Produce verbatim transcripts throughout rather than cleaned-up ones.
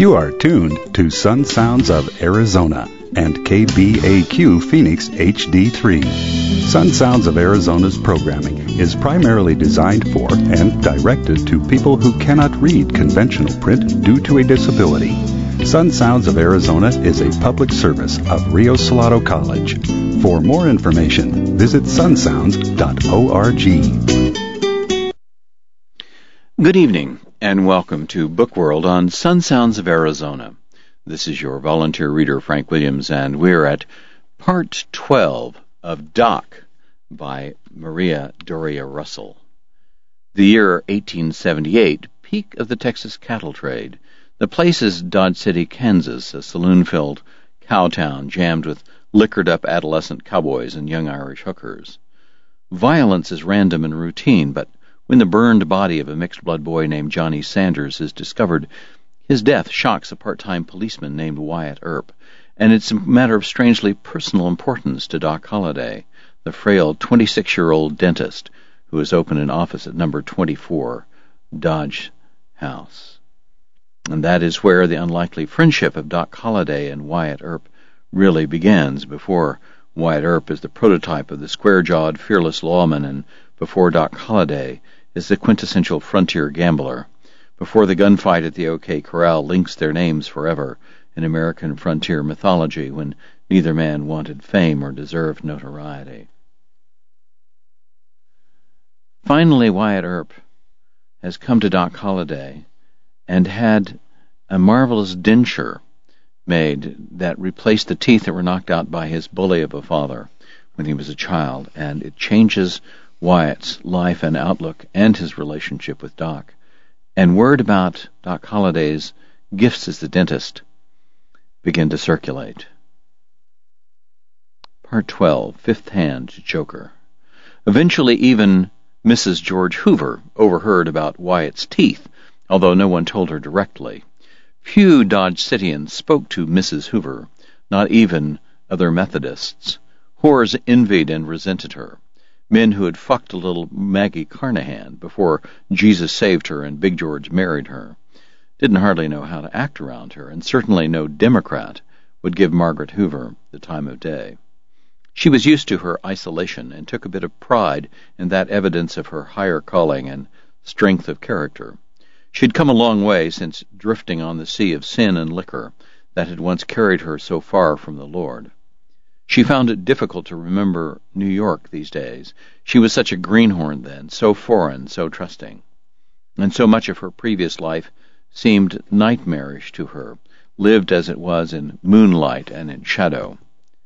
You are tuned to Sun Sounds of Arizona and K B A Q Phoenix H D three. Sun Sounds of Arizona's programming is primarily designed for and directed to people who cannot read conventional print due to a disability. Sun Sounds of Arizona is a public service of Rio Salado College. For more information, visit sun sounds dot org. Good evening, and welcome to Book World on Sun Sounds of Arizona. This is your volunteer reader, Frank Williams, and we're at Part twelve of Doc by Maria Doria Russell. The year eighteen seventy-eight, peak of the Texas cattle trade. The place is Dodge City, Kansas, a saloon-filled cow town jammed with liquored-up adolescent cowboys and young Irish hookers. Violence is random and routine, but when the burned body of a mixed-blood boy named Johnny Sanders is discovered, his death shocks a part-time policeman named Wyatt Earp, and it's a matter of strangely personal importance to Doc Holliday, the frail twenty-six-year-old dentist who has opened an office at number twenty-four Dodge House. And that is where the unlikely friendship of Doc Holliday and Wyatt Earp really begins, before Wyatt Earp is the prototype of the square-jawed, fearless lawman, and before Doc Holliday is the quintessential frontier gambler, before the gunfight at the OK Corral links their names forever in American frontier mythology when neither man wanted fame or deserved notoriety. Finally, Wyatt Earp has come to Doc Holliday and had a marvelous denture made that replaced the teeth that were knocked out by his bully of a father when he was a child, and it changes Wyatt's life and outlook and his relationship with Doc. And word about Doc Holliday's gifts as the dentist begin to circulate. Part twelve, Fifth Hand Joker. Eventually even Missus George Hoover overheard about Wyatt's teeth, although no one told her directly. Few Dodge Cityans spoke to Missus Hoover, not even other Methodists. Whores envied and resented her. Men who had fucked a little Maggie Carnahan before Jesus saved her and Big George married her didn't hardly know how to act around her, and certainly no Democrat would give Margaret Hoover the time of day. She was used to her isolation and took a bit of pride in that evidence of her higher calling and strength of character. She had come a long way since drifting on the sea of sin and liquor that had once carried her so far from the Lord. She found it difficult to remember New York these days. She was such a greenhorn then, so foreign, so trusting. And so much of her previous life seemed nightmarish to her, lived as it was in moonlight and in shadow.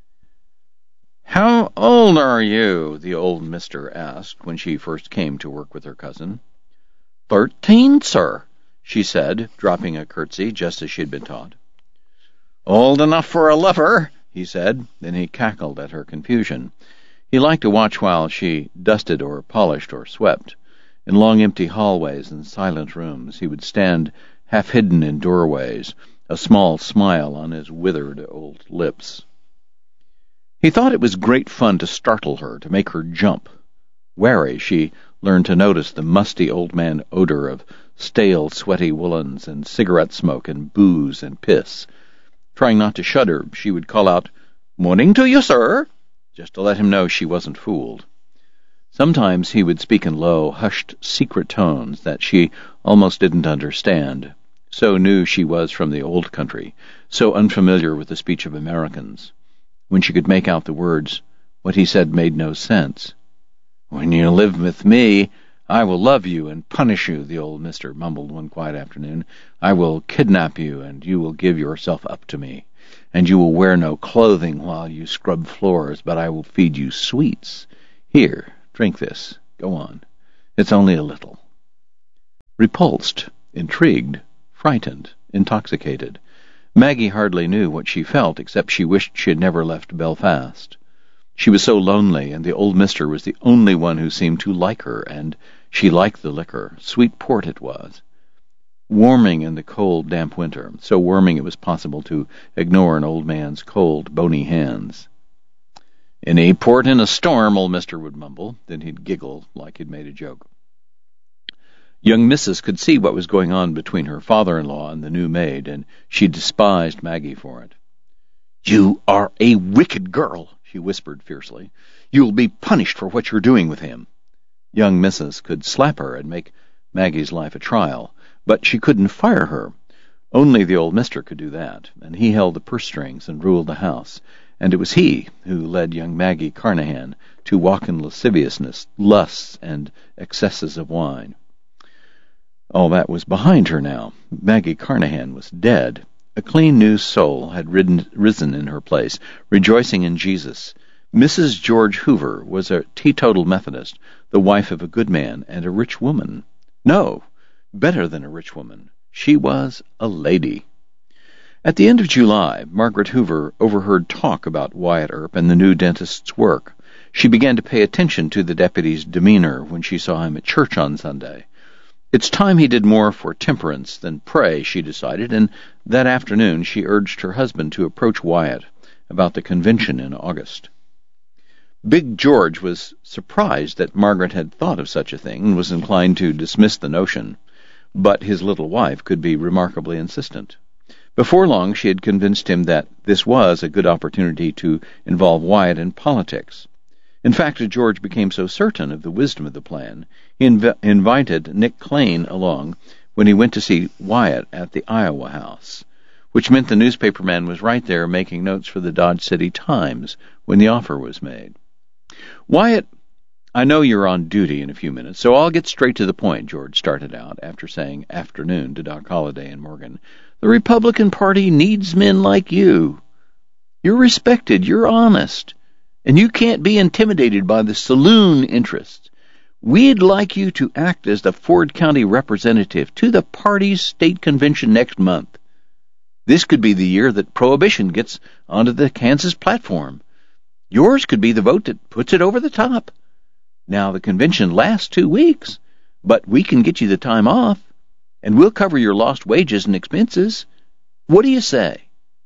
"How old are you?" the old mister asked when she first came to work with her cousin. "Thirteen, sir," she said, dropping a curtsy just as she had been taught. "Old enough for a lover," he said. Then he cackled at her confusion. He liked to watch while she dusted or polished or swept. In long empty hallways and silent rooms he would stand half-hidden in doorways, a small smile on his withered old lips. He thought it was great fun to startle her, to make her jump. Wary, she learned to notice the musty old man odor of stale, sweaty woolens and cigarette smoke and booze and piss. Trying not to shudder, she would call out, "Morning to you, sir," just to let him know she wasn't fooled. Sometimes he would speak in low, hushed, secret tones that she almost didn't understand. So new she was from the old country, so unfamiliar with the speech of Americans. When she could make out the words, what he said made no sense. "When you live with me, I will love you and punish you," the old mister mumbled one quiet afternoon. "I will kidnap you, and you will give yourself up to me. And you will wear no clothing while you scrub floors, but I will feed you sweets. Here, drink this. Go on. It's only a little." Repulsed, intrigued, frightened, intoxicated, Maggie hardly knew what she felt, except she wished she had never left Belfast. She was so lonely, and the old mister was the only one who seemed to like her, and she liked the liquor. Sweet port it was. Warming in the cold, damp winter, so warming it was possible to ignore an old man's cold, bony hands. "Any port in a storm," old mister would mumble. Then he'd giggle like he'd made a joke. Young Missus could see what was going on between her father-in-law and the new maid, and she despised Maggie for it. "You are a wicked girl," she whispered fiercely. "You'll be punished for what you're doing with him." Young Missus could slap her and make Maggie's life a trial, but she couldn't fire her. Only the old mister could do that, and he held the purse strings and ruled the house, and it was he who led young Maggie Carnahan to walk in lasciviousness, lusts, and excesses of wine. All that was behind her now. Maggie Carnahan was dead. A clean new soul had ridden, risen in her place, rejoicing in Jesus. Missus George Hoover was a teetotal Methodist, the wife of a good man and a rich woman. No, better than a rich woman. She was a lady. At the end of July, Margaret Hoover overheard talk about Wyatt Earp and the new dentist's work. She began to pay attention to the deputy's demeanor when she saw him at church on Sunday. It's time he did more for temperance than pray, she decided, and that afternoon she urged her husband to approach Wyatt about the convention in August. Big George was surprised that Margaret had thought of such a thing and was inclined to dismiss the notion, but his little wife could be remarkably insistent. Before long she had convinced him that this was a good opportunity to involve Wyatt in politics. In fact, George became so certain of the wisdom of the plan, he inv- invited Nick Klain along when he went to see Wyatt at the Iowa House, which meant the newspaperman was right there making notes for the Dodge City Times when the offer was made. "Wyatt, I know you're on duty in a few minutes, so I'll get straight to the point," George started out, after saying afternoon to Doc Holliday and Morgan. "The Republican Party needs men like you. You're respected, you're honest, and you can't be intimidated by the saloon interests. We'd like you to act as the Ford County representative to the party's state convention next month. This could be the year that Prohibition gets onto the Kansas platform. Yours could be the vote that puts it over the top. Now, the convention lasts two weeks, but we can get you the time off, and we'll cover your lost wages and expenses. What do you say?"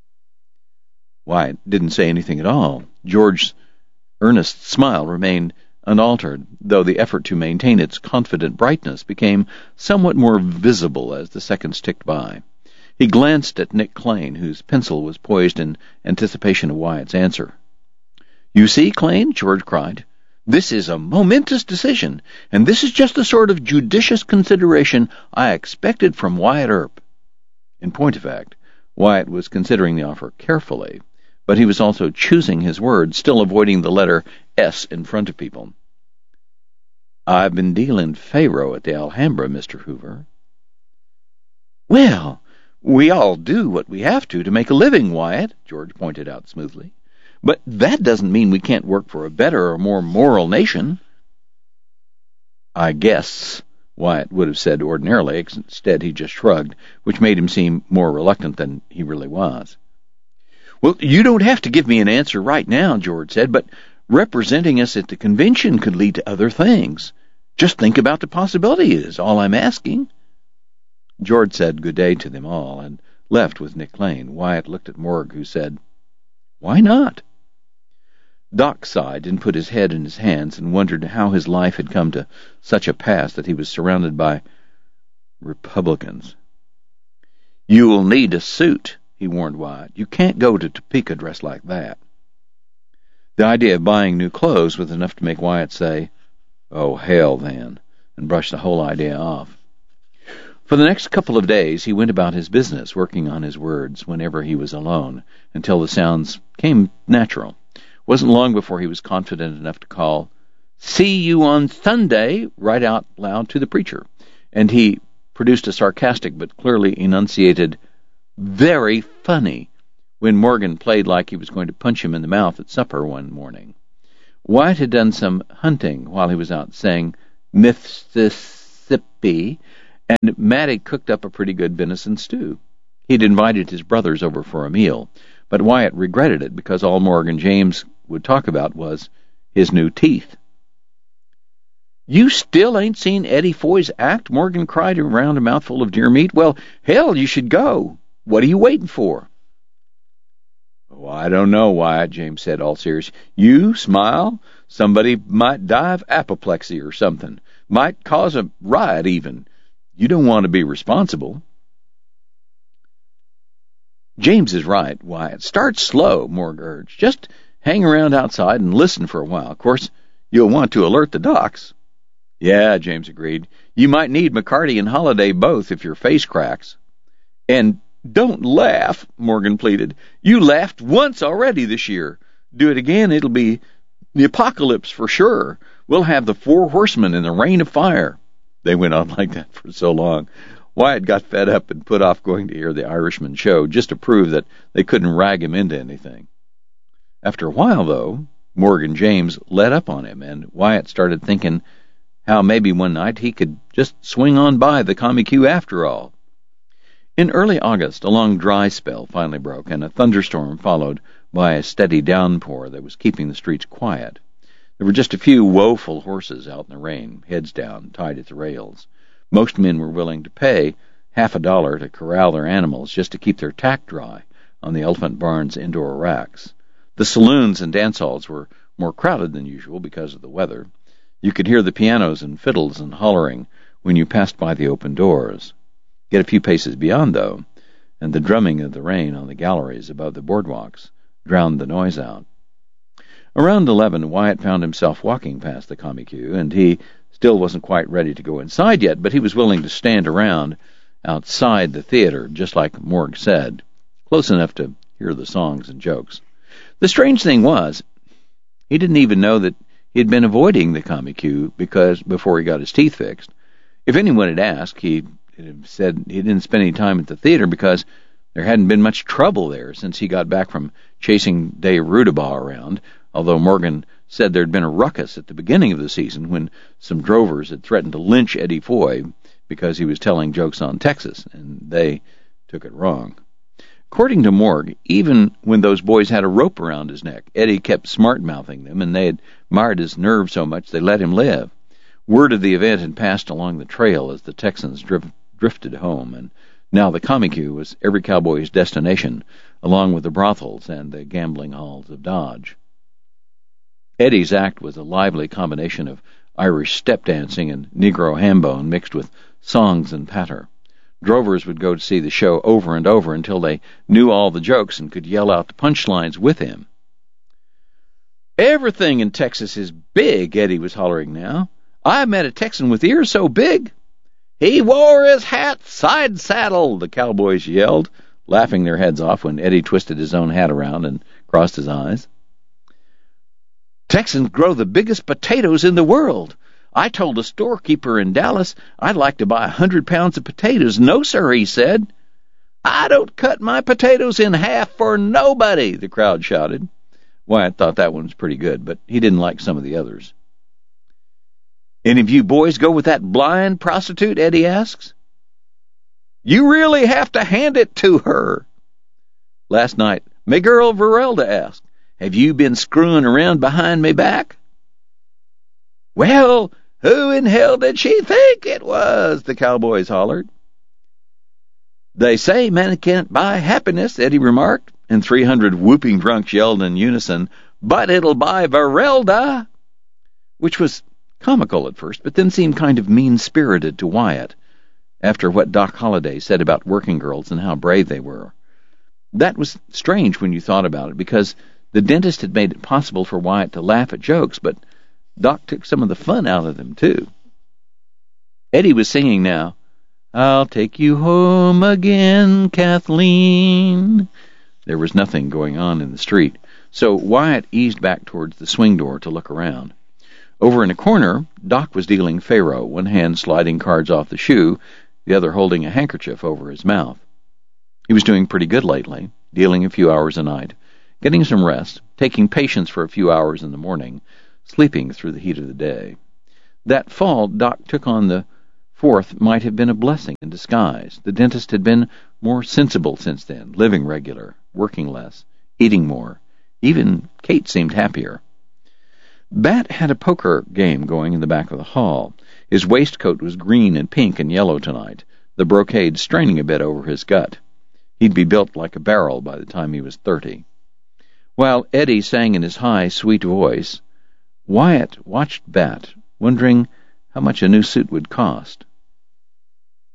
Wyatt didn't say anything at all. George's earnest smile remained unaltered, though the effort to maintain its confident brightness became somewhat more visible as the seconds ticked by. He glanced at Nick Klain, whose pencil was poised in anticipation of Wyatt's answer. "You see, Klain," George cried, "this is a momentous decision, and this is just the sort of judicious consideration I expected from Wyatt Earp." In point of fact, Wyatt was considering the offer carefully, but he was also choosing his words, still avoiding the letter S in front of people. "I've been dealing faro at the Alhambra, Mister Hoover." "Well, we all do what we have to to make a living, Wyatt," George pointed out smoothly. "But that doesn't mean we can't work for a better or more moral nation." "I guess," Wyatt would have said ordinarily. Instead, he just shrugged, which made him seem more reluctant than he really was. "Well, you don't have to give me an answer right now," George said, "but representing us at the convention could lead to other things. Just think about the possibility is all I'm asking." George said good day to them all and left with Nick Klain. Wyatt looked at Morg, who said, "Why not?" Doc sighed and put his head in his hands and wondered how his life had come to such a pass that he was surrounded by Republicans. "You'll need a suit," he warned Wyatt. "You can't go to Topeka dressed like that." The idea of buying new clothes was enough to make Wyatt say, "Oh, hell, then," and brush the whole idea off. For the next couple of days he went about his business, working on his words whenever he was alone, until the sounds came natural. It wasn't long before he was confident enough to call, "See you on Sunday," right out loud to the preacher, and he produced a sarcastic but clearly enunciated, "Very funny," when Morgan played like he was going to punch him in the mouth at supper one morning. Wyatt had done some hunting while he was out saying Mississippi, and Matty cooked up a pretty good venison stew. He'd invited his brothers over for a meal, but Wyatt regretted it because all Morgan James would talk about was his new teeth. "You still ain't seen Eddie Foy's act?" Morgan cried around a mouthful of deer meat. "Well, hell, you should go. What are you waiting for?" "Oh, I don't know, Wyatt," James said, all serious. "You smile, somebody might die of apoplexy or something. Might cause a riot even. You don't want to be responsible. James is right, Wyatt. Start slow, Morg urged. Just hang around outside and listen for a while. Of course, you'll want to alert the docs. Yeah, James agreed. You might need McCarty and Holliday both if your face cracks. And don't laugh, Morgan pleaded. You laughed once already this year. Do it again, it'll be the apocalypse for sure. We'll have the four horsemen and the rain of fire. They went on like that for so long. Wyatt got fed up and put off going to hear the Irishman show just to prove that they couldn't rag him into anything. After a while, though, Morgan James let up on him, and Wyatt started thinking how maybe one night he could just swing on by the Comic Q after all. In early August, a long dry spell finally broke, and a thunderstorm followed by a steady downpour that was keeping the streets quiet. There were just a few woeful horses out in the rain, heads down, tied at the rails. Most men were willing to pay half a dollar to corral their animals just to keep their tack dry on the Elephant Barn's indoor racks. The saloons and dance halls were more crowded than usual because of the weather. You could hear the pianos and fiddles and hollering when you passed by the open doors. Get a few paces beyond, though, and the drumming of the rain on the galleries above the boardwalks drowned the noise out. Around eleven, Wyatt found himself walking past the Comic Q, and he still wasn't quite ready to go inside yet, but he was willing to stand around outside the theater, just like Morg said, close enough to hear the songs and jokes. The strange thing was, he didn't even know that he had been avoiding the Comic Q because before he got his teeth fixed. If anyone had asked, he had said he didn't spend any time at the theater because there hadn't been much trouble there since he got back from chasing Dave Rudabaugh around, although Morgan said there had been a ruckus at the beginning of the season when some drovers had threatened to lynch Eddie Foy because he was telling jokes on Texas, and they took it wrong. According to Morg, even when those boys had a rope around his neck, Eddie kept smart-mouthing them, and they had marred his nerve so much they let him live. Word of the event had passed along the trail as the Texans drif- drifted home, and now the Comic Q was every cowboy's destination, along with the brothels and the gambling halls of Dodge. Eddie's act was a lively combination of Irish step dancing and Negro hambone mixed with songs and patter. Drovers would go to see the show over and over until they knew all the jokes and could yell out the punchlines with him. Everything in Texas is big, Eddie was hollering now. I met a Texan with ears so big. He wore his hat side saddle, the cowboys yelled, laughing their heads off when Eddie twisted his own hat around and crossed his eyes. Texans grow the biggest potatoes in the world. I told a storekeeper in Dallas I'd like to buy a hundred pounds of potatoes. No, sir, he said. I don't cut my potatoes in half for nobody, the crowd shouted. Wyatt thought that one was pretty good, but he didn't like some of the others. Any of you boys go with that blind prostitute, Eddie asks. You really have to hand it to her. Last night, Miguel Varelda asked, have you been screwing around behind me back? Well, who in hell did she think it was? The cowboys hollered. They say money can't buy happiness, Eddie remarked, and three hundred whooping drunks yelled in unison, but it'll buy Varelda, which was comical at first, but then seemed kind of mean-spirited to Wyatt, after what Doc Holliday said about working girls and how brave they were. That was strange when you thought about it, because the dentist had made it possible for Wyatt to laugh at jokes, but Doc took some of the fun out of them, too. Eddie was singing now, I'll take you home again, Kathleen. There was nothing going on in the street, so Wyatt eased back towards the swing door to look around. Over in a corner, Doc was dealing faro, one hand sliding cards off the shoe, the other holding a handkerchief over his mouth. He was doing pretty good lately, dealing a few hours a night, getting some rest, taking patience for a few hours in the morning, sleeping through the heat of the day. That fall, Doc took on the fourth might have been a blessing in disguise. The dentist had been more sensible since then, living regular, working less, eating more. Even Kate seemed happier. Bat had a poker game going in the back of the hall. His waistcoat was green and pink and yellow tonight, the brocade straining a bit over his gut. He'd be built like a barrel by the time he was thirty. While Eddie sang in his high, sweet voice, Wyatt watched Bat, wondering how much a new suit would cost.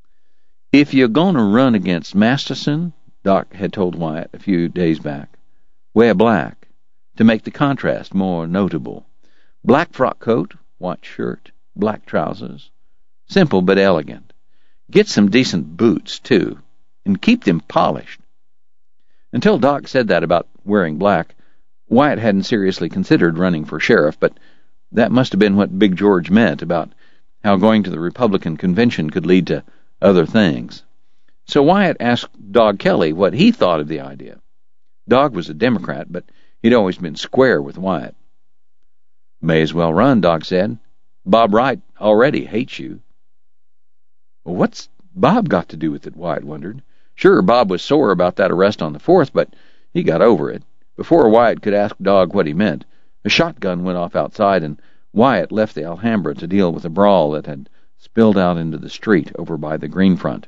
If you're going to run against Masterson, Doc had told Wyatt a few days back, wear black to make the contrast more notable. Black frock coat, white shirt, black trousers. Simple but elegant. Get some decent boots, too, and keep them polished. Until Doc said that about wearing black, Wyatt hadn't seriously considered running for sheriff, but that must have been what Big George meant about how going to the Republican convention could lead to other things. So Wyatt asked Dog Kelly what he thought of the idea. Dog was a Democrat, but he'd always been square with Wyatt. May as well run, Dog said. Bob Wright already hates you. Well, what's Bob got to do with it, Wyatt wondered. Sure, Bob was sore about that arrest on the fourth, but he got over it. Before Wyatt could ask Dog what he meant, a shotgun went off outside, and Wyatt left the Alhambra to deal with a brawl that had spilled out into the street over by the Greenfront.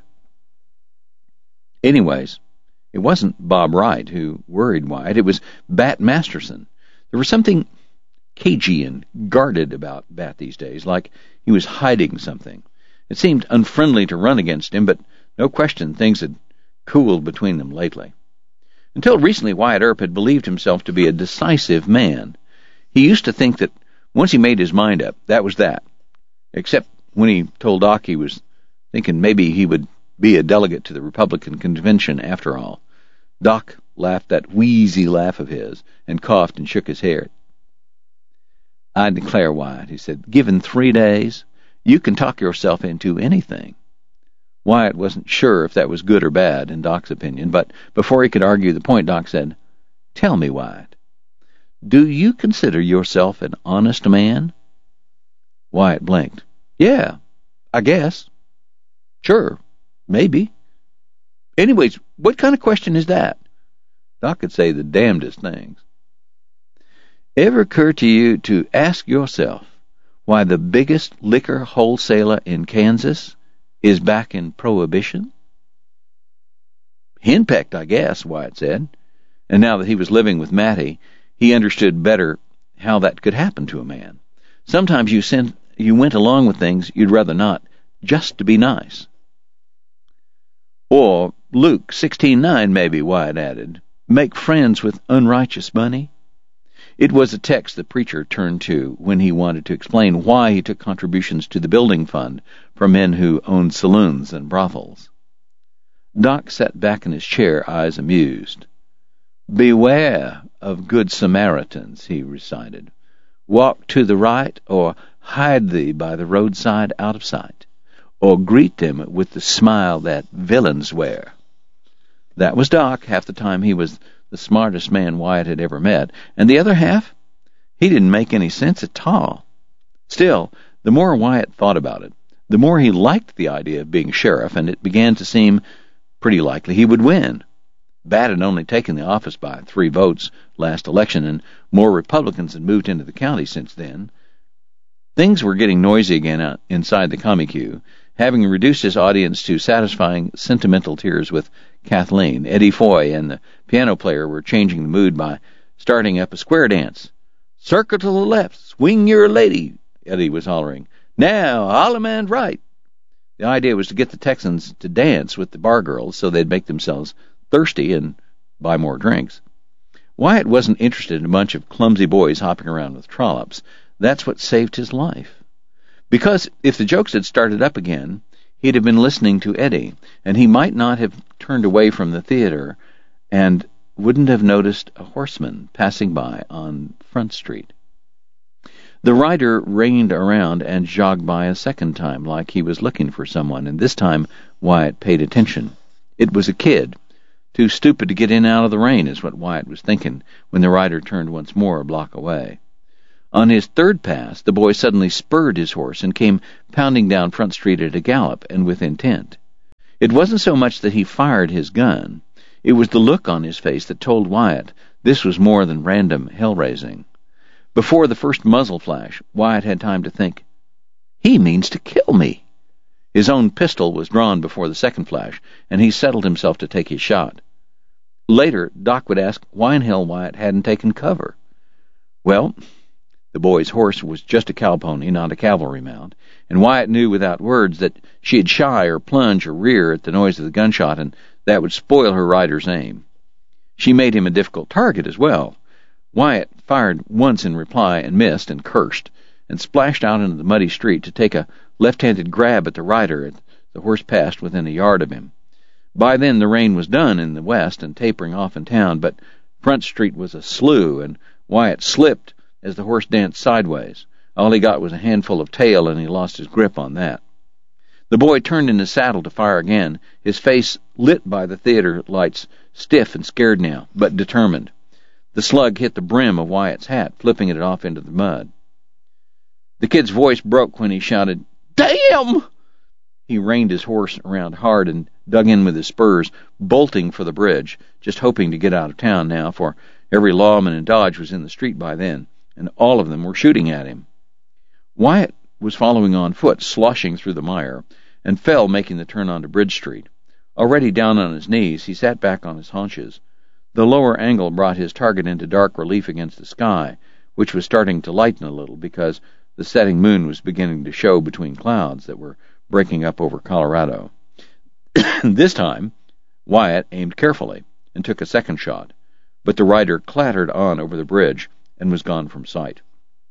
Anyways, it wasn't Bob Wright who worried Wyatt. It was Bat Masterson. There was something cagey and guarded about Bat these days, like he was hiding something. It seemed unfriendly to run against him, but no question things had cooled between them lately. Until recently, Wyatt Earp had believed himself to be a decisive man. He used to think that once he made his mind up, that was that. Except when he told Doc he was thinking maybe he would be a delegate to the Republican convention after all. Doc laughed that wheezy laugh of his and coughed and shook his head. I declare, Wyatt, he said, given three days, you can talk yourself into anything. Wyatt wasn't sure if that was good or bad, in Doc's opinion, but before he could argue the point, Doc said, Tell me, Wyatt, do you consider yourself an honest man? Wyatt blinked. Yeah, I guess. Sure, maybe. Anyways, what kind of question is that? Doc could say the damnedest things. Ever occur to you to ask yourself why the biggest liquor wholesaler in Kansas is back in Prohibition? Henpecked, I guess, Wyatt said. And now that he was living with Mattie, he understood better how that could happen to a man. Sometimes you sent, you went along with things you'd rather not, just to be nice. Or Luke sixteen nine, maybe, Wyatt added. Make friends with unrighteous money. It was a text the preacher turned to when he wanted to explain why he took contributions to the building fund from men who owned saloons and brothels. Doc sat back in his chair, eyes amused. Beware of good Samaritans, he recited. Walk to the right, or hide thee by the roadside out of sight, or greet them with the smile that villains wear. That was Doc. Half the time he was the smartest man Wyatt had ever met, and the other half, he didn't make any sense at all. Still, the more Wyatt thought about it, the more he liked the idea of being sheriff, and it began to seem pretty likely he would win. Bat had only taken the office by three votes last election, and more Republicans had moved into the county since then. Things were getting noisy again out inside the Comique. Having reduced his audience to satisfying sentimental tears with Kathleen, Eddie Foy and the piano player were changing the mood by starting up a square dance. Circle to the left, swing your lady, Eddie was hollering. Now, Allemande right. The idea was to get the Texans to dance with the bar girls so they'd make themselves thirsty and buy more drinks. Wyatt wasn't interested in a bunch of clumsy boys hopping around with trollops. That's what saved his life. Because if the jokes had started up again, he'd have been listening to Eddie, and he might not have turned away from the theater and wouldn't have noticed a horseman passing by on Front Street. The rider reined around and jogged by a second time like he was looking for someone, and this time Wyatt paid attention. It was a kid, too stupid to get in out of the rain, is what Wyatt was thinking when the rider turned once more a block away. On his third pass, the boy suddenly spurred his horse and came pounding down Front Street at a gallop and with intent. It wasn't so much that he fired his gun. It was the look on his face that told Wyatt this was more than random hell-raising. Before the first muzzle flash, Wyatt had time to think, he means to kill me. His own pistol was drawn before the second flash, and he settled himself to take his shot. Later, Doc would ask why in hell Wyatt hadn't taken cover. Well, The boy's horse was just a cow pony, not a cavalry mount, and Wyatt knew without words that she'd shy or plunge or rear at the noise of the gunshot, and that would spoil her rider's aim. She made him a difficult target as well. Wyatt fired once in reply and missed and cursed, and splashed out into the muddy street to take a left-handed grab at the rider as the horse passed within a yard of him. By then the rain was done in the west and tapering off in town, but Front Street was a slough, and Wyatt slipped as the horse danced sideways. All he got was a handful of tail, and he lost his grip on that. The boy turned in his saddle to fire again, his face lit by the theater lights, stiff and scared now, but determined. The slug hit the brim of Wyatt's hat, flipping it off into the mud. The kid's voice broke when he shouted, "Damn!" He reined his horse around hard and dug in with his spurs, bolting for the bridge, just hoping to get out of town now, for every lawman in Dodge was in the street by then, and all of them were shooting at him. Wyatt was following on foot, sloshing through the mire, and fell making the turn onto Bridge Street. Already down on his knees, he sat back on his haunches. The lower angle brought his target into dark relief against the sky, which was starting to lighten a little because the setting moon was beginning to show between clouds that were breaking up over Colorado. This time, Wyatt aimed carefully and took a second shot, but the rider clattered on over the bridge and was gone from sight.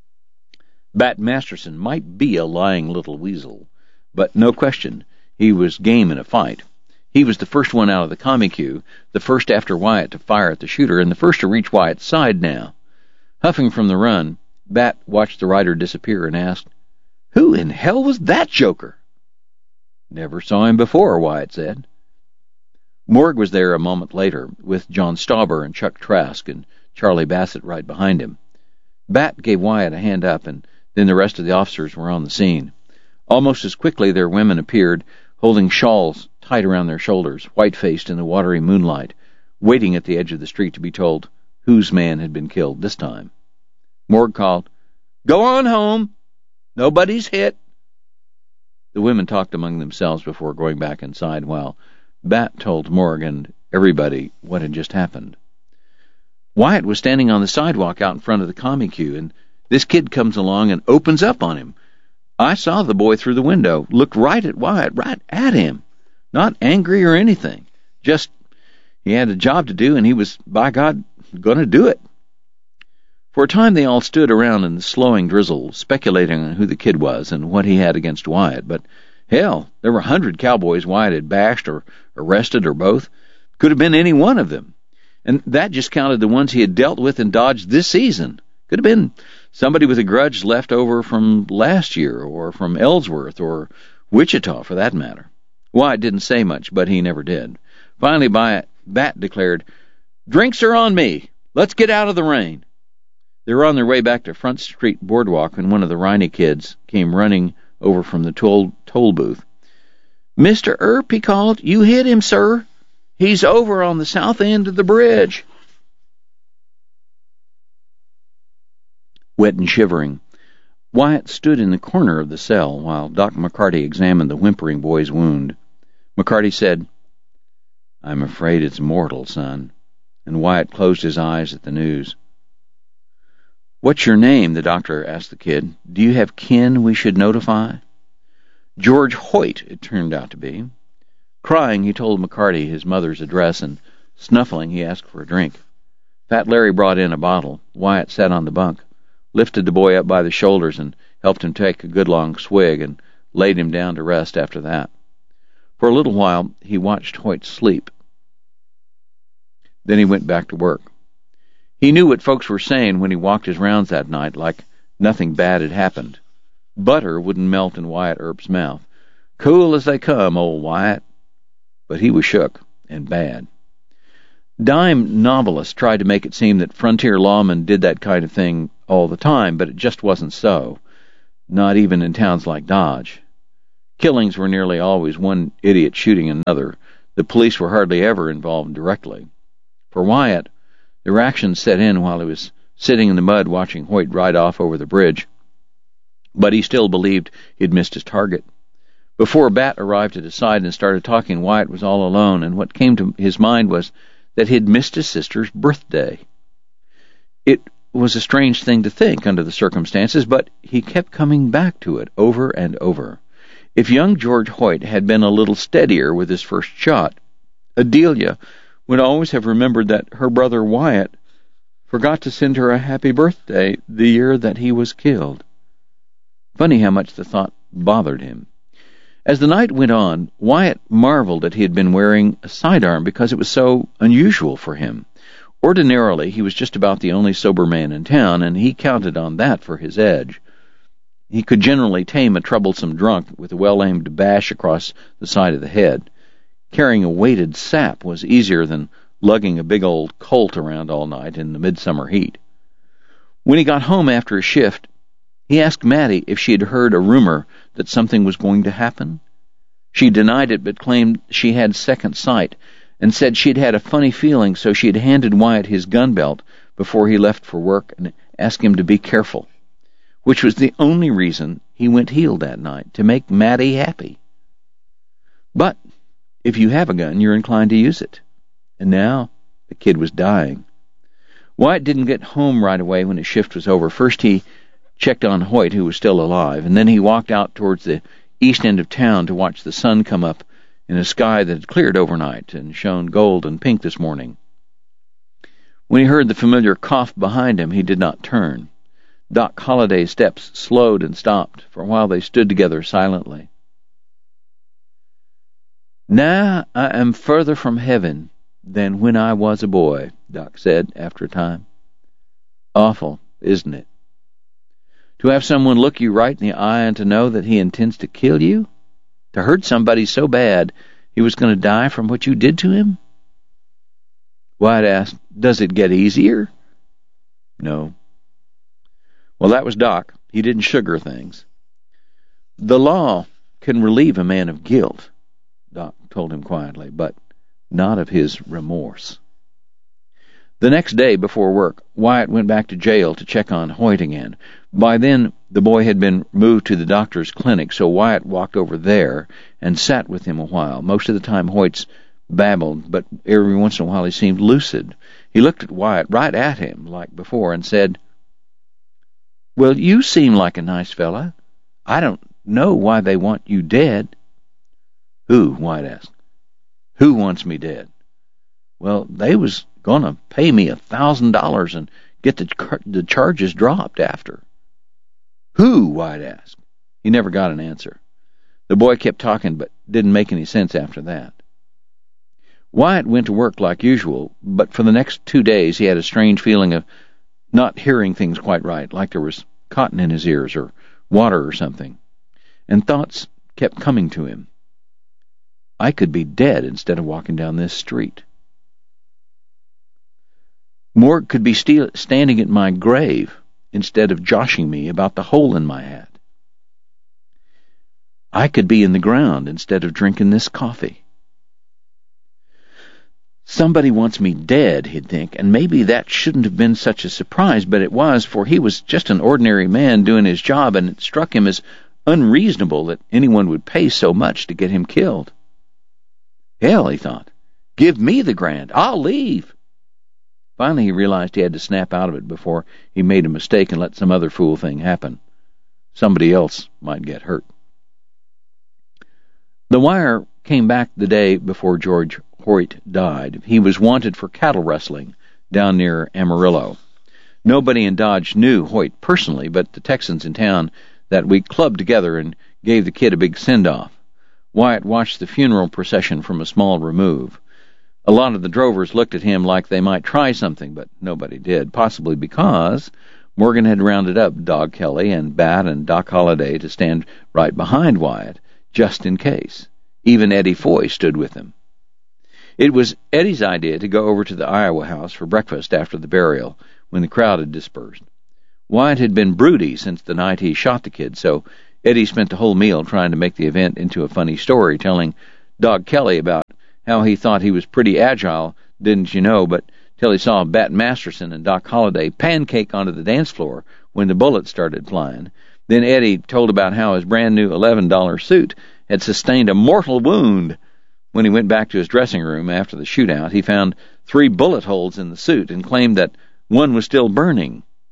Bat Masterson might be a lying little weasel, but no question, he was game in a fight. He was the first one out of the commie queue, the first after Wyatt to fire at the shooter, and the first to reach Wyatt's side now. Huffing from the run, Bat watched the rider disappear and asked, "Who in hell was that joker?" "Never saw him before," Wyatt said. Morg was there a moment later, with John Stauber and Chuck Trask and Charlie Bassett right behind him. Bat gave Wyatt a hand up, and then the rest of the officers were on the scene. Almost as quickly their women appeared, holding shawls tight around their shoulders, white-faced in the watery moonlight, waiting at the edge of the street to be told whose man had been killed this time. Morg called, "Go on home. Nobody's hit." The women talked among themselves before going back inside, while Bat told Morg and everybody what had just happened. Wyatt was standing on the sidewalk out in front of the commie queue, and this kid comes along and opens up on him. I saw the boy through the window, looked right at Wyatt, right at him. Not angry or anything. Just, he had a job to do, and he was, by God, going to do it. For a time they all stood around in the slowing drizzle, speculating on who the kid was and what he had against Wyatt. But, hell, there were a hundred cowboys Wyatt had bashed or arrested or both. Could have been any one of them. And that just counted the ones he had dealt with in Dodge this season. Could have been somebody with a grudge left over from last year, or from Ellsworth, or Wichita, for that matter. Wyatt didn't say much, but he never did. Finally, Bat declared, "Drinks are on me. Let's get out of the rain." They were on their way back to Front Street Boardwalk when one of the Riney kids came running over from the toll, toll booth. "Mister Earp," he called, "you hit him, sir. He's over on the south end of the bridge." Wet and shivering, Wyatt stood in the corner of the cell while Doc McCarty examined the whimpering boy's wound. McCarty said, "I'm afraid it's mortal, son," and Wyatt closed his eyes at the news. "What's your name?" the doctor asked the kid. "Do you have kin we should notify?" George Hoyt, it turned out to be. Crying, he told McCarty his mother's address, and snuffling, he asked for a drink. Fat Larry brought in a bottle. Wyatt sat on the bunk, lifted the boy up by the shoulders and helped him take a good long swig, and laid him down to rest after that. For a little while he watched Hoyt sleep. Then he went back to work. He knew what folks were saying when he walked his rounds that night, like nothing bad had happened. Butter wouldn't melt in Wyatt Earp's mouth. Cool as they come, old Wyatt. But he was shook, and bad. Dime novelists tried to make it seem that frontier lawmen did that kind of thing all the time, but it just wasn't so. Not even in towns like Dodge. Killings were nearly always one idiot shooting another. The police were hardly ever involved directly. For Wyatt, the reaction set in while he was sitting in the mud watching Hoyt ride off over the bridge. But he still believed he'd missed his target. Before Bat arrived at his side and started talking, Wyatt was all alone, and what came to his mind was that he'd missed his sister's birthday. It was a strange thing to think under the circumstances, but he kept coming back to it over and over. If young George Hoyt had been a little steadier with his first shot, Adelia would always have remembered that her brother Wyatt forgot to send her a happy birthday the year that he was killed. Funny how much the thought bothered him. As the night went on, Wyatt marveled that he had been wearing a sidearm because it was so unusual for him. Ordinarily, he was just about the only sober man in town, and he counted on that for his edge. He could generally tame a troublesome drunk with a well-aimed bash across the side of the head. Carrying a weighted sap was easier than lugging a big old Colt around all night in the midsummer heat. When he got home after his shift, he asked Mattie if she had heard a rumor that something was going to happen. She denied it, but claimed she had second sight, and said she'd had a funny feeling, so she had handed Wyatt his gun belt before he left for work and asked him to be careful, which was the only reason he went heeled that night, to make Mattie happy. But if you have a gun, you're inclined to use it. And now the kid was dying. Wyatt didn't get home right away when his shift was over. First he checked on Hoyt, who was still alive, and then he walked out towards the east end of town to watch the sun come up in a sky that had cleared overnight and shone gold and pink this morning. When he heard the familiar cough behind him, he did not turn. Doc Holliday's steps slowed and stopped. For a while they stood together silently. "Now I am further from heaven than when I was a boy," Doc said after a time. "Awful, isn't it? To have someone look you right in the eye and to know that he intends to kill you? To hurt somebody so bad he was going to die from what you did to him?" Wyatt asked, "Does it get easier?" "No." Well, that was Doc. He didn't sugar things. "The law can relieve a man of guilt," Doc told him quietly, "but not of his remorse." The next day before work, Wyatt went back to jail to check on Hoyt again. By then, the boy had been moved to the doctor's clinic, so Wyatt walked over there and sat with him a while. Most of the time, Hoyt's babbled, but every once in a while he seemed lucid. He looked at Wyatt, right at him, like before, and said, "Well, you seem like a nice fella. I don't know why they want you dead." "Who?" Wyatt asked. "Who wants me dead?" "Well, they was going to pay me a thousand dollars and get the, the charges dropped after." "Who?" Wyatt asked. He never got an answer. The boy kept talking, but didn't make any sense after that. Wyatt went to work like usual, but for the next two days he had a strange feeling of not hearing things quite right, like there was cotton in his ears or water or something. And thoughts kept coming to him. I could be dead instead of walking down this street. Morg could be st- standing at my grave instead of joshing me about the hole in my hat. I could be in the ground instead of drinking this coffee. Somebody wants me dead, he'd think, and maybe that shouldn't have been such a surprise, but it was, for he was just an ordinary man doing his job, and it struck him as unreasonable that anyone would pay so much to get him killed. Hell, he thought, give me the grant. I'll leave. Finally, he realized he had to snap out of it before he made a mistake and let some other fool thing happen. Somebody else might get hurt. The Wire came back the day before George Hoyt died. He was wanted for cattle rustling down near Amarillo. Nobody in Dodge knew Hoyt personally, but the Texans in town that week clubbed together and gave the kid a big send-off. Wyatt watched the funeral procession from a small remove. A lot of the drovers looked at him like they might try something, but nobody did, possibly because Morgan had rounded up Dog Kelly and Bat and Doc Holliday to stand right behind Wyatt, just in case. Even Eddie Foy stood with him. It was Eddie's idea to go over to the Iowa house for breakfast after the burial, when the crowd had dispersed. Wyatt had been broody since the night he shot the kid, so Eddie spent the whole meal trying to make the event into a funny story, telling Dog Kelly about how he thought he was pretty agile, didn't you know, but till he saw Bat Masterson and Doc Holliday pancake onto the dance floor when the bullets started flying. Then Eddie told about how his brand-new eleven dollar suit had sustained a mortal wound. When he went back to his dressing room after the shootout, he found three bullet holes in the suit and claimed that one was still burning.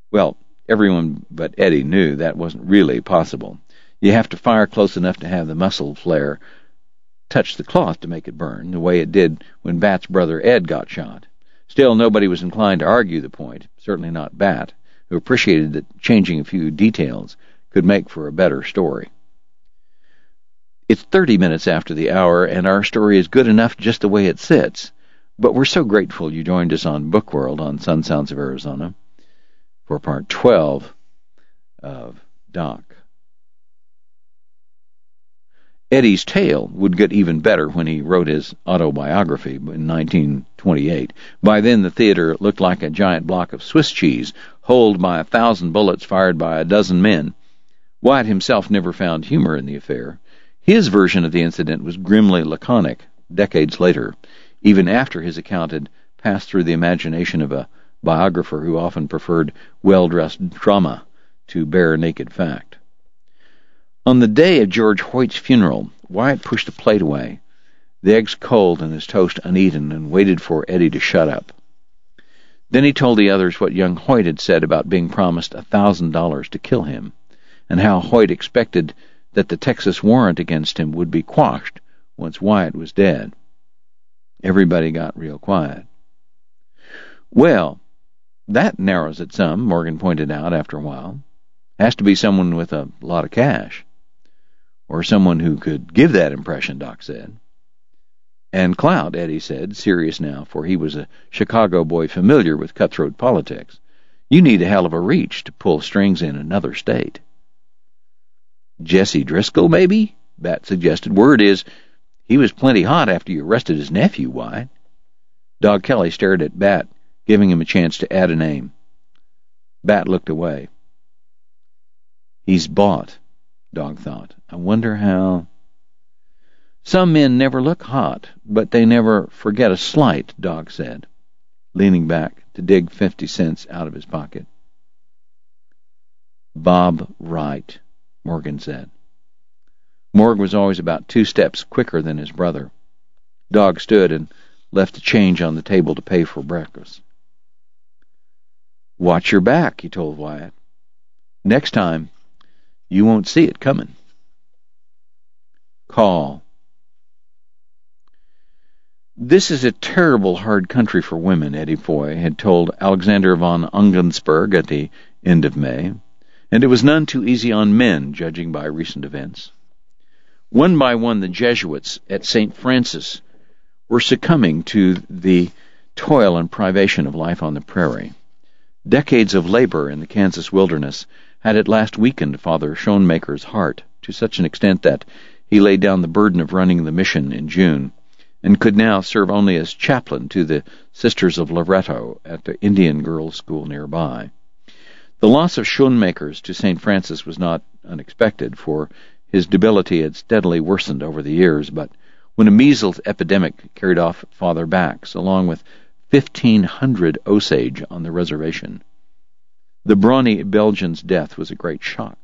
Well, everyone but Eddie knew that wasn't really possible. You have to fire close enough to have the muscle flare touch the cloth to make it burn, the way it did when Bat's brother Ed got shot. Still, nobody was inclined to argue the point, certainly not Bat, who appreciated that changing a few details could make for a better story. It's thirty minutes after the hour, and our story is good enough just the way it sits, but we're so grateful you joined us on Book World on Sun Sounds of Arizona for part twelve of Doc. Eddie's tale would get even better when he wrote his autobiography in nineteen twenty-eight. By then, the theater looked like a giant block of Swiss cheese, holed by a thousand bullets fired by a dozen men. Wyatt himself never found humor in the affair. His version of the incident was grimly laconic decades later, even after his account had passed through the imagination of a biographer who often preferred well-dressed drama to bare naked fact. On the day of George Hoyt's funeral, Wyatt pushed a plate away, the eggs cold and his toast uneaten, and waited for Eddie to shut up. Then he told the others what young Hoyt had said about being promised a thousand dollars to kill him, and how Hoyt expected that the Texas warrant against him would be quashed once Wyatt was dead. Everybody got real quiet. Well, that narrows it some, Morgan pointed out after a while. Has to be someone with a lot of cash. Or someone who could give that impression, Doc said. And clout, Eddie said, serious now, for he was a Chicago boy familiar with cutthroat politics. You need a hell of a reach to pull strings in another state. Jesse Driscoll, maybe? Bat suggested. Word is, he was plenty hot after you arrested his nephew, Wyatt. Dog Kelly stared at Bat, giving him a chance to add a name. Bat looked away. He's bought, Dog thought. I wonder how... Some men never look hot, but they never forget a slight, Dog said, leaning back to dig fifty cents out of his pocket. Bob Wright, Morgan said. Morg was always about two steps quicker than his brother. Dog stood and left the change on the table to pay for breakfast. Watch your back, he told Wyatt. Next time, you won't see it coming. Call. This is a terrible hard country for women, Eddie Foy had told Alexander von Ungensberg at the end of May, and it was none too easy on men, judging by recent events. One by one, the Jesuits at Saint Francis were succumbing to the toil and privation of life on the prairie. Decades of labor in the Kansas wilderness had at last weakened Father Schoenmaker's heart to such an extent that he laid down the burden of running the mission in June, and could now serve only as chaplain to the Sisters of Loretto at the Indian girls' school nearby. The loss of Schoenmakers to Saint Francis was not unexpected, for his debility had steadily worsened over the years, but when a measles epidemic carried off Father Bax, along with fifteen hundred Osage on the reservation, the brawny Belgian's death was a great shock.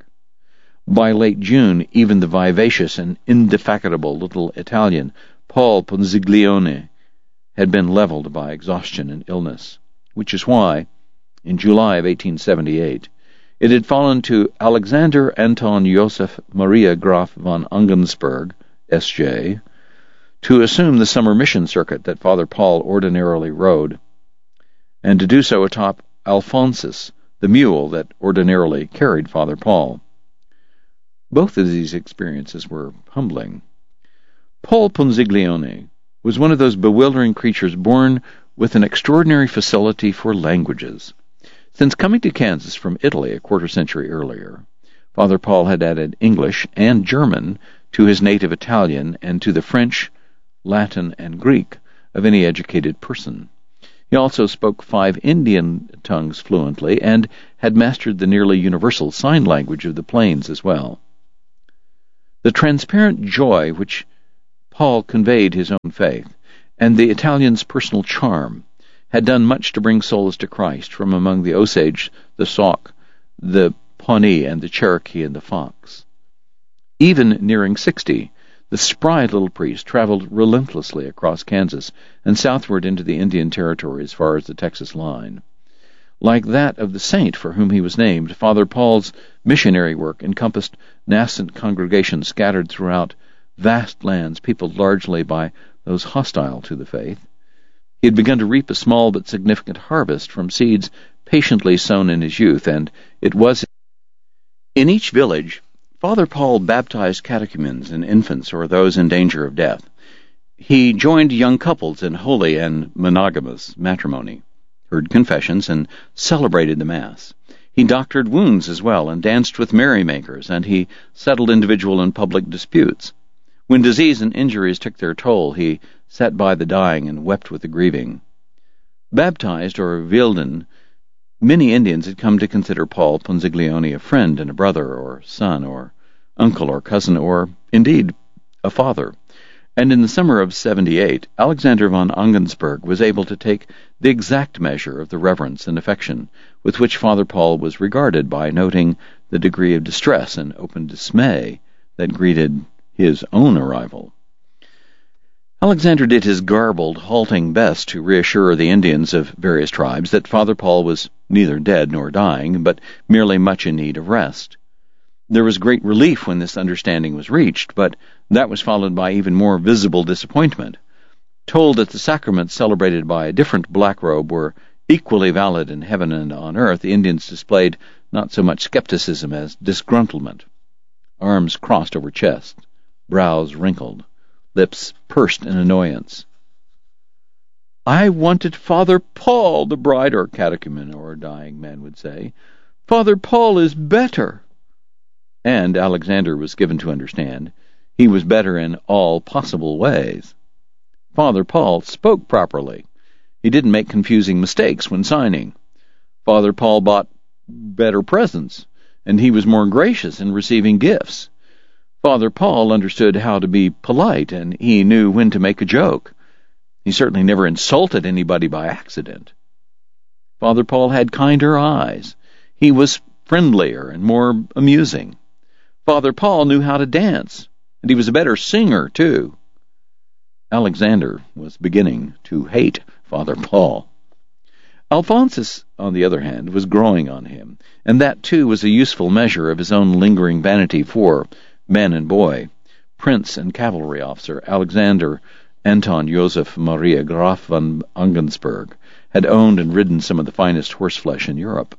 By late June, even the vivacious and indefatigable little Italian Paul Ponziglione had been leveled by exhaustion and illness, which is why, in July of eighteen seventy-eight, it had fallen to Alexander Anton Joseph Maria Graf von Ungensberg, S J, to assume the summer mission circuit that Father Paul ordinarily rode, and to do so atop Alphonsus, the mule that ordinarily carried Father Paul. Both of these experiences were humbling. Paul Ponziglione was one of those bewildering creatures born with an extraordinary facility for languages. Since coming to Kansas from Italy a quarter century earlier, Father Paul had added English and German to his native Italian and to the French, Latin, and Greek of any educated person. He also spoke five Indian tongues fluently and had mastered the nearly universal sign language of the plains as well. The transparent joy which Paul conveyed his own faith, and the Italian's personal charm, had done much to bring souls to Christ from among the Osage, the Sauk, the Pawnee, and the Cherokee and the Fox. Even nearing sixty, the spry little priest traveled relentlessly across Kansas and southward into the Indian Territory as far as the Texas line. Like that of the saint for whom he was named, Father Paul's missionary work encompassed nascent congregations scattered throughout vast lands peopled largely by those hostile to the faith. He had begun to reap a small but significant harvest from seeds patiently sown in his youth, and it was in each village Father Paul baptized catechumens and infants or those in danger of death. He joined young couples in holy and monogamous matrimony, heard confessions, and celebrated the Mass. He doctored wounds as well, and danced with merrymakers, and he settled individual and public disputes. When disease and injuries took their toll, he sat by the dying and wept with the grieving. Baptized, or Wilden, many Indians had come to consider Paul Ponziglione a friend and a brother, or son, or uncle, or cousin, or, indeed, a father. And in the summer of seventy-eight, Alexander von Ungensberg was able to take the exact measure of the reverence and affection with which Father Paul was regarded, by noting the degree of distress and open dismay that greeted his own arrival. Alexander did his garbled, halting best to reassure the Indians of various tribes that Father Paul was neither dead nor dying, but merely much in need of rest. There was great relief when this understanding was reached, but that was followed by even more visible disappointment. Told that the sacraments celebrated by a different black robe were equally valid in heaven and on earth, the Indians displayed not so much skepticism as disgruntlement. Arms crossed over chest, brows wrinkled, lips pursed in annoyance. "I wanted Father Paul," the bride or catechumen or dying man would say. "Father Paul is better." And Alexander was given to understand he was better in all possible ways. Father Paul spoke properly. He didn't make confusing mistakes when signing. Father Paul bought better presents, and he was more gracious in receiving gifts. Father Paul understood how to be polite, and he knew when to make a joke. He certainly never insulted anybody by accident. Father Paul had kinder eyes. He was friendlier and more amusing. Father Paul knew how to dance, and he was a better singer, too. Alexander was beginning to hate Father Paul. Alphonsus, on the other hand, was growing on him, and that, too, was a useful measure of his own lingering vanity for man and boy. Prince and cavalry officer Alexander Anton Joseph Maria Graf von Ungensberg had owned and ridden some of the finest horseflesh in Europe.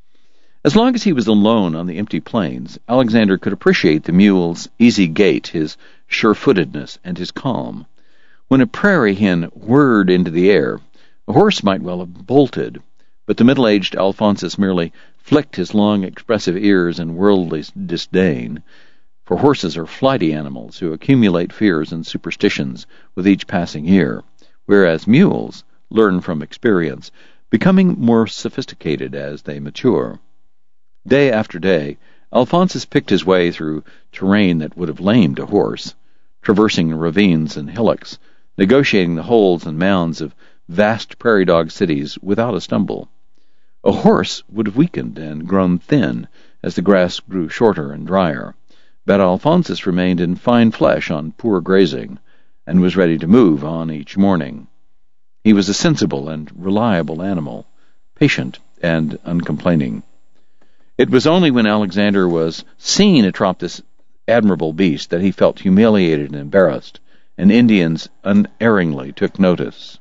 As long as he was alone on the empty plains, Alexander could appreciate the mule's easy gait, his sure-footedness, and his calm. When a prairie hen whirred into the air, a horse might well have bolted, but the middle-aged Alphonsus merely flicked his long, expressive ears in worldly disdain, for horses are flighty animals who accumulate fears and superstitions with each passing year, whereas mules learn from experience, becoming more sophisticated as they mature. Day after day, Alphonsus picked his way through terrain that would have lamed a horse, traversing ravines and hillocks, negotiating the holes and mounds of vast prairie dog cities without a stumble. A horse would have weakened and grown thin as the grass grew shorter and drier, but Alphonsus remained in fine flesh on poor grazing, and was ready to move on each morning. He was a sensible and reliable animal, patient and uncomplaining. It was only when Alexander was seen atop this admirable beast that he felt humiliated and embarrassed, and Indians unerringly took notice.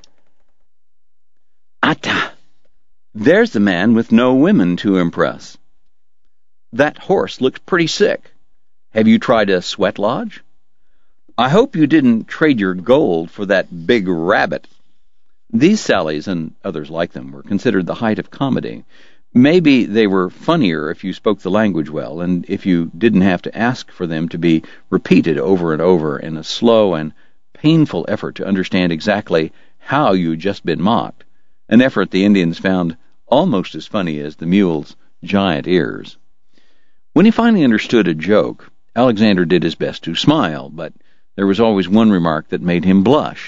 "Ata! There's the man with no women to impress. That horse looks pretty sick. Have you tried a sweat lodge? I hope you didn't trade your gold for that big rabbit." These sallies, and others like them, were considered the height of comedy. Maybe they were funnier if you spoke the language well, and if you didn't have to ask for them to be repeated over and over in a slow and painful effort to understand exactly how you'd just been mocked, an effort the Indians found almost as funny as the mule's giant ears. When he finally understood a joke, Alexander did his best to smile, but there was always one remark that made him blush.